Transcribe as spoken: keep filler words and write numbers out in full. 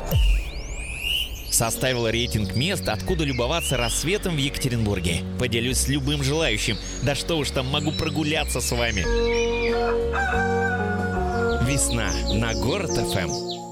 Составил рейтинг мест, откуда любоваться рассветом в Екатеринбурге. Поделюсь с любым желающим. Да что уж там, могу прогуляться с вами. Весна на Город эф эм.